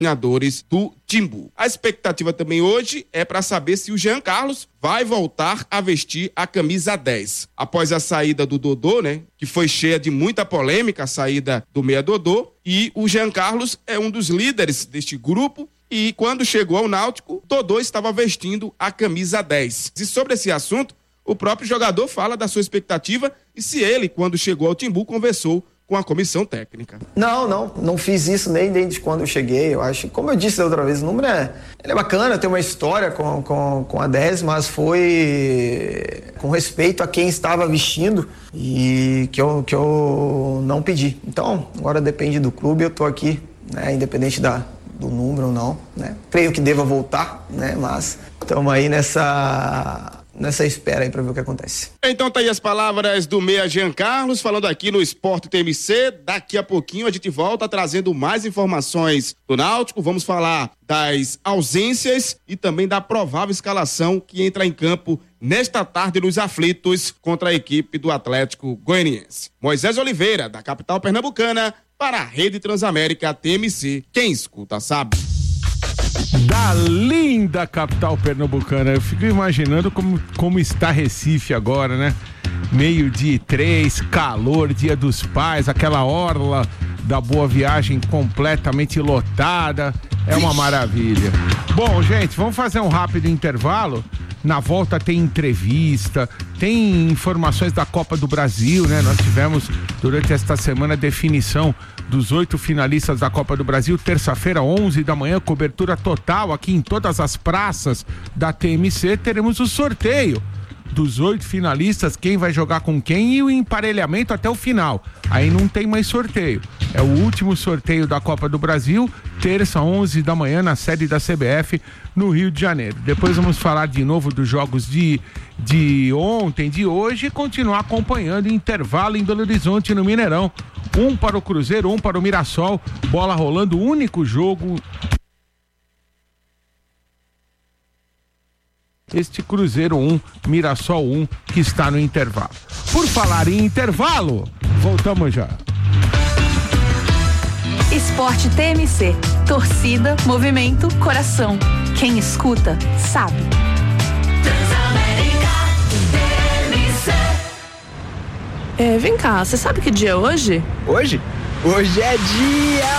treinadores do Timbu. A expectativa também hoje é para saber se o Jean Carlos vai voltar a vestir a camisa 10. Após a saída do Dodô, né, que foi cheia de muita polêmica, a saída do meia Dodô, e o Jean Carlos é um dos líderes deste grupo, e quando chegou ao Náutico, Dodô estava vestindo a camisa 10. E sobre esse assunto, o próprio jogador fala da sua expectativa e se ele, quando chegou ao Timbu, conversou com a comissão técnica. Não fiz isso nem desde quando eu cheguei. Eu acho, como eu disse da outra vez, o número ele é bacana, tem uma história com a 10, mas foi com respeito a quem estava vestindo e que eu não pedi. Então, agora depende do clube, eu tô aqui, né, independente do número ou não, né? Creio que deva voltar, né, mas estamos aí nessa espera aí para ver o que acontece. Então tá aí as palavras do meia Jean Carlos, falando aqui no Sport TMC. Daqui a pouquinho a gente volta trazendo mais informações do Náutico. Vamos falar das ausências e também da provável escalação que entra em campo nesta tarde nos aflitos contra a equipe do Atlético Goianiense. Moisés Oliveira, da capital pernambucana, para a Rede Transamérica TMC. Quem escuta sabe. Da linda capital pernambucana, eu fico imaginando como está Recife agora, né? 12:03, calor, Dia dos Pais, aquela orla da Boa Viagem completamente lotada, é uma maravilha. Bom, gente, vamos fazer um rápido intervalo. Na volta tem entrevista, tem informações da Copa do Brasil, né? Nós tivemos durante esta semana a definição dos 8 finalistas da Copa do Brasil, terça-feira, 11 da manhã, cobertura total aqui em todas as praças da TMC. Teremos o sorteio dos 8 finalistas, quem vai jogar com quem e o emparelhamento até o final. Aí não tem mais sorteio. É o último sorteio da Copa do Brasil, terça, 11 da manhã, na sede da CBF, no Rio de Janeiro. Depois vamos falar de novo dos jogos de ontem, de hoje, e continuar acompanhando o intervalo em Belo Horizonte, no Mineirão. Um para o Cruzeiro, um para o Mirassol. Bola rolando, o único jogo. Este Cruzeiro 1, Mirassol 1, que está no intervalo. Por falar em intervalo, voltamos já. Esporte TMC. Torcida, movimento, coração. Quem escuta, sabe. Transamérica TMC. Vem cá, você sabe que dia é hoje? Hoje? Hoje é dia